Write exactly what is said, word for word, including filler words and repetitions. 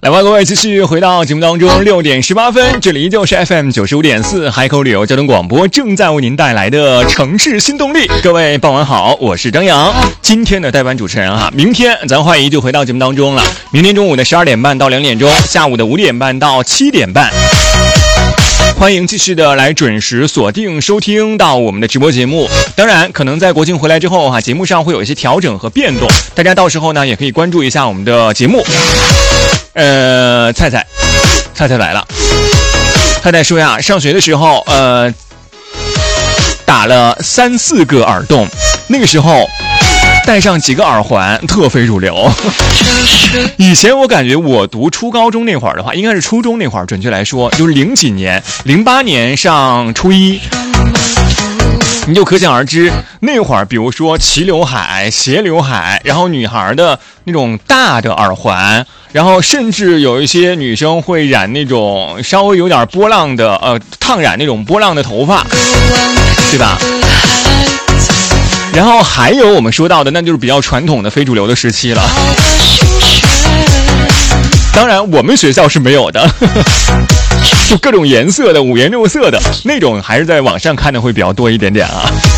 来吧，各位继续回到节目当中，六点十八分，这里依旧是 F M 九十五点四海口旅游交通广播，正在为您带来的城市新动力。各位傍晚好，我是张扬，今天的代班主持人哈。明天咱话依旧回到节目当中了，明天中午的十二点半到两点钟，下午的五点半到七点半。欢迎继续的来准时锁定收听到我们的直播节目。当然可能在国庆回来之后哈，节目上会有一些调整和变动，大家到时候呢也可以关注一下我们的节目。呃菜菜菜菜来了，菜菜说呀，上学的时候呃打了三四个耳洞，那个时候戴上几个耳环特非主流。以前我感觉我读初高中那会儿的话，应该是初中那会儿，准确来说就是零几年零八年上初一，你就可想而知那会儿比如说齐刘海斜刘海，然后女孩的那种大的耳环，然后甚至有一些女生会染那种稍微有点波浪的呃烫染那种波浪的头发，对吧？然后还有我们说到的那就是比较传统的非主流的时期了，当然我们学校是没有的，就各种颜色的五颜六色的那种还是在网上看的会比较多一点点啊。